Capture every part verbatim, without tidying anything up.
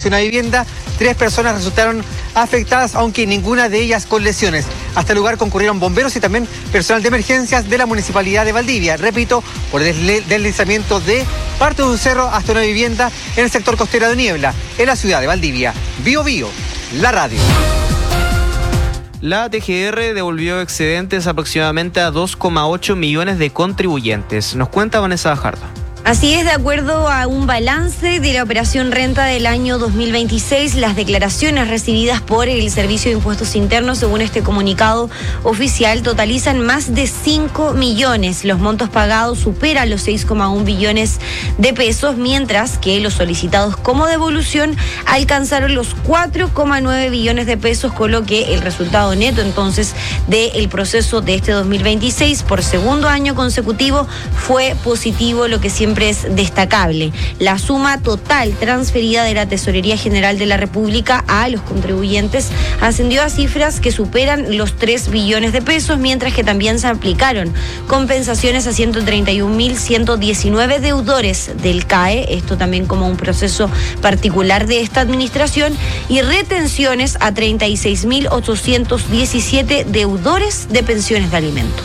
hacia una vivienda. Tres personas resultaron afectadas, aunque ninguna de ellas con lesiones. Hasta el lugar concurrieron bomberos y también personal de emergencias de la Municipalidad de Valdivia. Repito, por el deslizamiento de parte de un cerro hasta una vivienda en el sector costero de Niebla, en la ciudad de Valdivia. Bio Bio, la radio. La T G R devolvió excedentes aproximadamente a dos coma ocho millones de contribuyentes. Nos cuenta Vanessa Bajardo. Así es, de acuerdo a un balance de la operación renta del año dos mil veintiséis, las declaraciones recibidas por el Servicio de Impuestos Internos, según este comunicado oficial, totalizan más de cinco millones. Los montos pagados superan los seis coma uno billones de pesos, mientras que los solicitados como devolución alcanzaron los cuatro coma nueve billones de pesos, con lo que el resultado neto entonces del proceso de este dos mil veintiséis por segundo año consecutivo fue positivo, lo que siempre es destacable. La suma total transferida de la Tesorería General de la República a los contribuyentes ascendió a cifras que superan los tres billones de pesos, mientras que también se aplicaron compensaciones a ciento treinta y un mil ciento diecinueve deudores del C A E, esto también como un proceso particular de esta administración, y retenciones a treinta y seis mil ochocientos diecisiete deudores de pensiones de alimentos.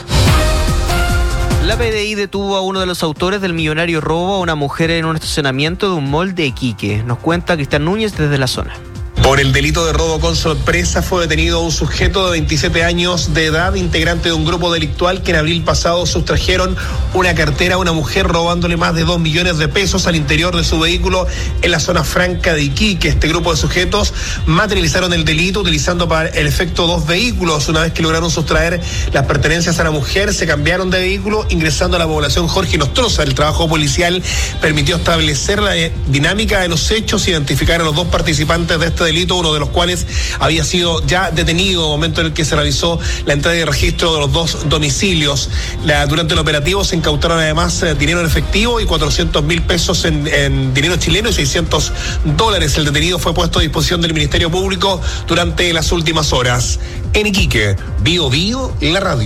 La P D I detuvo a uno de los autores del millonario robo a una mujer en un estacionamiento de un mall de Iquique. Nos cuenta Cristian Núñez desde la zona. Por el delito de robo con sorpresa fue detenido un sujeto de veintisiete años de edad, integrante de un grupo delictual que en abril pasado sustrajeron una cartera a una mujer robándole más de dos millones de pesos al interior de su vehículo en la zona franca de Iquique. Este grupo de sujetos materializaron el delito utilizando para el efecto dos vehículos. Una vez que lograron sustraer las pertenencias a la mujer, se cambiaron de vehículo ingresando a la población Jorge Nostroza. El trabajo policial permitió establecer la dinámica de los hechos, identificar a los dos participantes de este delito, uno de los cuales había sido ya detenido, momento en el que se realizó la entrada y registro de los dos domicilios. La, durante el operativo se incautaron además eh, dinero en efectivo y cuatrocientos mil pesos en, en dinero chileno y seiscientos dólares. El detenido fue puesto a disposición del Ministerio Público durante las últimas horas. En Iquique, Bio Bio, la radio.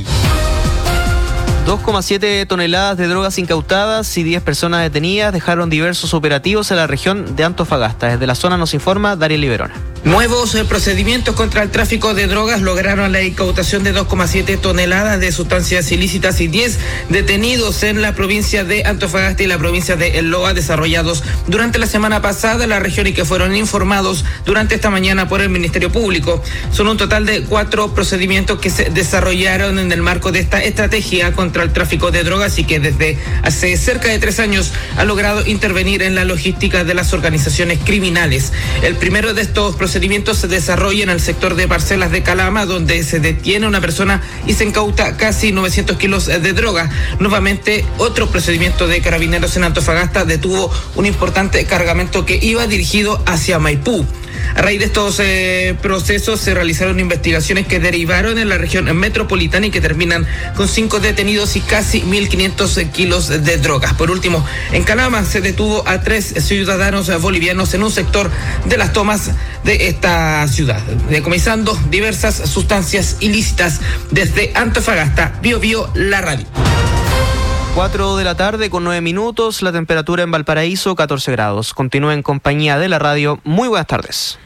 dos coma siete toneladas de drogas incautadas y diez personas detenidas dejaron diversos operativos en la región de Antofagasta. Desde la zona nos informa Darío Liberona. Nuevos eh, procedimientos contra el tráfico de drogas lograron la incautación de dos coma siete toneladas de sustancias ilícitas y diez detenidos en la provincia de Antofagasta y la provincia de El Loa, desarrollados durante la semana pasada en la región y que fueron informados durante esta mañana por el Ministerio Público. Son un total de cuatro procedimientos que se desarrollaron en el marco de esta estrategia contra el tráfico de drogas y que desde hace cerca de tres años ha logrado intervenir en la logística de las organizaciones criminales. El primero de estos procedimientos se desarrolla en el sector de Parcelas de Calama, donde se detiene una persona y se incauta casi novecientos kilos de droga. Nuevamente, otro procedimiento de Carabineros en Antofagasta detuvo un importante cargamento que iba dirigido hacia Maipú. A raíz de estos eh, procesos se realizaron investigaciones que derivaron en la región metropolitana y que terminan con cinco detenidos y casi mil quinientos kilos de drogas. Por último, en Calama se detuvo a tres ciudadanos bolivianos en un sector de las tomas de esta ciudad, decomisando diversas sustancias ilícitas. Desde Antofagasta, Bio Bio, la radio. cuatro de la tarde con nueve minutos, la temperatura en Valparaíso catorce grados. Continúa en compañía de la radio. Muy buenas tardes.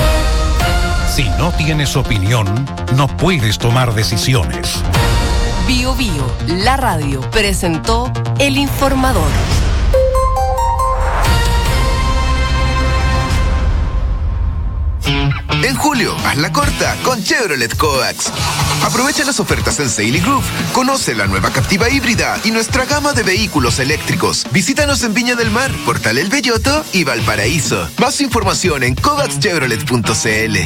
Si no tienes opinión, no puedes tomar decisiones. Bio Bio, la radio, presentó El Informador. En julio, hazla corta con Chevrolet Coax. Aprovecha las ofertas en Sail y Groove. Conoce la nueva Captiva híbrida y nuestra gama de vehículos eléctricos. Visítanos en Viña del Mar, Portal El Belloto y Valparaíso. Más información en coax chevrolet punto c l.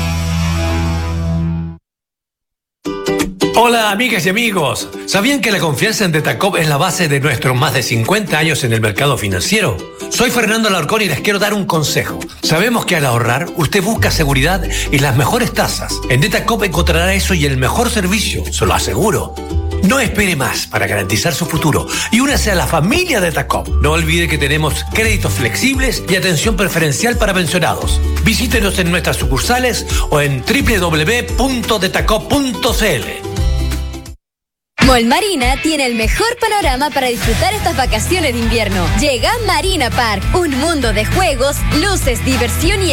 Hola amigas y amigos, ¿sabían que la confianza en Detacop es la base de nuestros más de cincuenta años en el mercado financiero? Soy Fernando Alarcón y les quiero dar un consejo. Sabemos que al ahorrar usted busca seguridad y las mejores tasas. En Detacop encontrará eso y el mejor servicio, se lo aseguro. No espere más para garantizar su futuro y únase a la familia Detacop. No olvide que tenemos créditos flexibles y atención preferencial para pensionados. Visítenos en nuestras sucursales o en doble u doble u doble u punto detacop punto c l. Mall Marina tiene el mejor panorama para disfrutar estas vacaciones de invierno. Llega Marina Park, un mundo de juegos, luces, diversión y